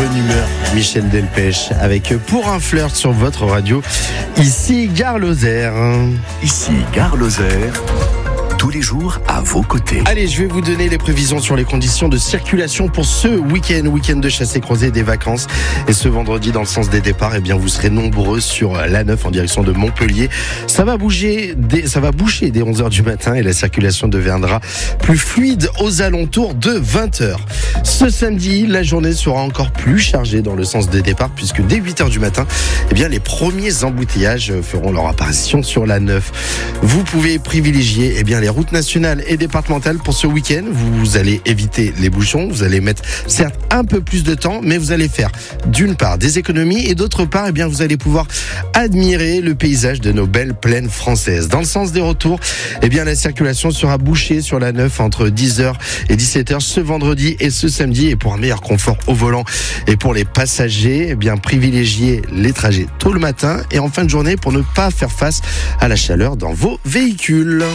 bonne humeur, Michel Delpech, avec Pour un flirt sur votre radio. Ici, Gare Lozère. Ici, Gare Lozère. Tous les jours à vos côtés. Allez, je vais vous donner les prévisions sur les conditions de circulation pour ce week-end de chasse et croisée des vacances. Et ce vendredi, dans le sens des départs, eh bien, vous serez nombreux sur l'A9 en direction de Montpellier. Ça va bouger dès 11h du matin et la circulation deviendra plus fluide aux alentours de 20h. Ce samedi, la journée sera encore plus chargée dans le sens des départs puisque dès 8h du matin, eh bien, les premiers embouteillages feront leur apparition sur l'A9. Vous pouvez privilégier, eh bien, les routes nationales et départementales pour ce week-end. Vous allez éviter les bouchons, vous allez mettre certes un peu plus de temps, mais vous allez faire d'une part des économies et d'autre part, eh bien, vous allez pouvoir admirer le paysage de nos belles plaines françaises. Dans le sens des retours, eh bien, la circulation sera bouchée sur la 9 entre 10h et 17h ce vendredi et ce samedi. Et pour un meilleur confort au volant et pour les passagers, eh bien, privilégiez les trajets tôt le matin et en fin de journée pour ne pas faire face à la chaleur dans vos véhicules.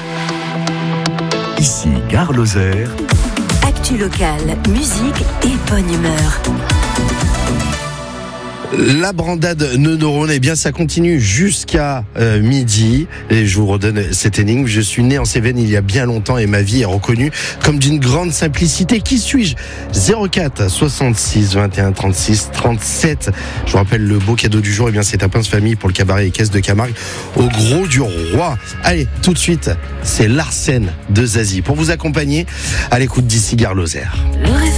Ici, Gare Lozère. Actu locale, musique et bonne humeur. La brandade neurones, eh bien, ça continue jusqu'à midi. Et je vous redonne cette énigme. Je suis né en Cévennes il y a bien longtemps et ma vie est reconnue comme d'une grande simplicité. Qui suis-je ? 04 66 21 36 37. Je vous rappelle le beau cadeau du jour. Eh bien, c'est un pince famille pour le cabaret et caisse de Camargue au Gros du Roi. Allez, tout de suite, c'est Larsen de Zazie pour vous accompagner à l'écoute d'ici Gare Lozère. Le